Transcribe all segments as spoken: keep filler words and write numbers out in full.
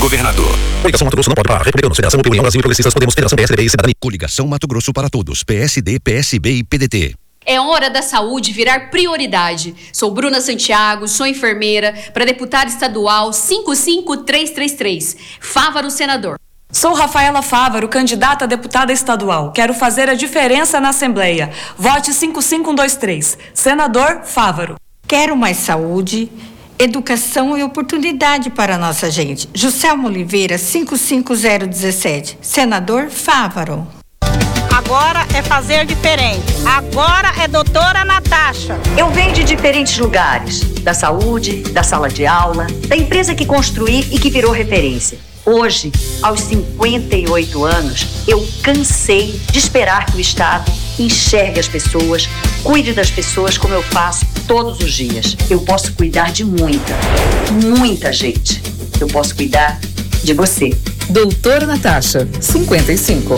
governador. Coligação Mato Grosso não pode parar. Republicanos, Federação, União Brasil e Progressistas, Podemos, Federação P S D B e Cidadania. Coligação Mato Grosso para Todos, P S D, P S B e P D T. É hora da saúde virar prioridade. Sou Bruna Santiago, sou enfermeira, para deputada estadual cinco cinco três três três. Fávaro, senador. Sou Rafaela Fávaro, candidata a deputada estadual. Quero fazer a diferença na Assembleia. Vote cinco cinco um dois três. Senador Fávaro. Quero mais saúde, educação e oportunidade para a nossa gente. Juscelmo Oliveira, cinco cinco zero um sete. Senador Fávaro. Agora é fazer diferente. Agora é doutora Natasha. Eu venho de diferentes lugares. Da saúde, da sala de aula, da empresa que construí e que virou referência. Hoje, aos cinquenta e oito anos, eu cansei de esperar que o Estado enxergue as pessoas, cuide das pessoas como eu faço todos os dias. Eu posso cuidar de muita, muita gente. Eu posso cuidar de você. Doutora Natasha, cinquenta e cinco.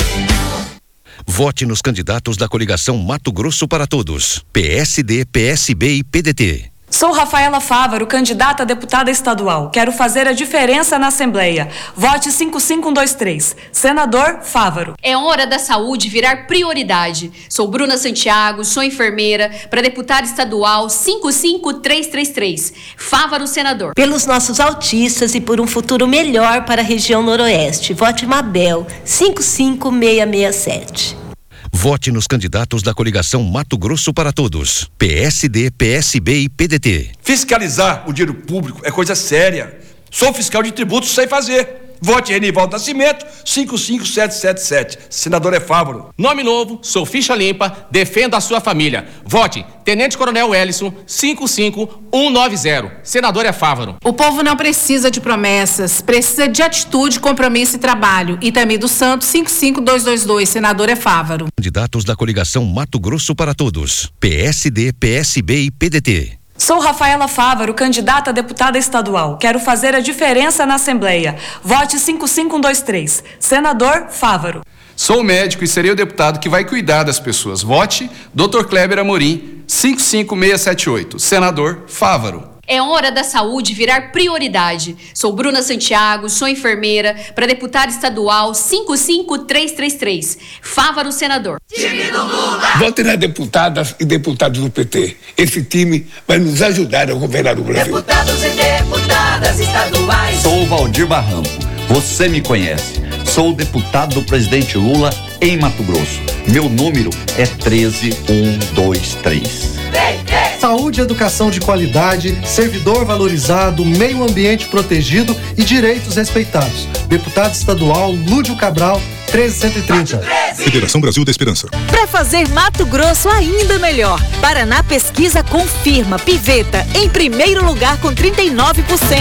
Vote nos candidatos da coligação Mato Grosso para Todos, P S D, P S B e P D T. Sou Rafaela Fávaro, candidata a deputada estadual. Quero fazer a diferença na Assembleia. Vote cinco cinco um dois três. Senador Fávaro. É hora da saúde virar prioridade. Sou Bruna Santiago, sou enfermeira, para deputada estadual cinco cinco três três três. Fávaro, senador. Pelos nossos autistas e por um futuro melhor para a região noroeste. Vote Mabel, cinco cinco seis seis sete. Vote nos candidatos da coligação Mato Grosso para Todos, P S D, P S B e P D T. Fiscalizar o dinheiro público é coisa séria. Sou fiscal de tributos, sei fazer. Vote Renivaldo Nascimento, cinco cinco sete sete sete. Senador é Fávaro. Nome novo, sou ficha limpa, defenda a sua família. Vote Tenente Coronel Ellison, cinco cinco um nove zero. Senador é Fávaro. O povo não precisa de promessas, precisa de atitude, compromisso e trabalho. Itami dos Santos, cinco cinco dois dois dois. Senador é Fávaro. Candidatos da coligação Mato Grosso para Todos, P S D, P S B e P D T. Sou Rafaela Fávaro, candidata a deputada estadual. Quero fazer a diferença na Assembleia. Vote cinco cinco um dois três. Senador Fávaro. Sou médico e serei o deputado que vai cuidar das pessoas. Vote doutor Kleber Amorim, cinco cinco seis sete oito. Senador Fávaro. É hora da saúde virar prioridade. Sou Bruna Santiago, sou enfermeira, para deputada estadual cinco cinco três três três. Fávaro, senador. Time do Lula! Vote nas deputadas e deputados do P T. Esse time vai nos ajudar a governar o Brasil. Deputados e deputadas estaduais. Sou Valdir Barranco. Você me conhece. Sou deputado do presidente Lula em Mato Grosso. Meu número é treze um dois três. Saúde e educação de qualidade, servidor valorizado, meio ambiente protegido e direitos respeitados. Deputado estadual Lúdio Cabral, treze cento e trinta. Federação Brasil da Esperança. Para fazer Mato Grosso ainda melhor, Paraná Pesquisa confirma Piveta em primeiro lugar com trinta e nove por cento.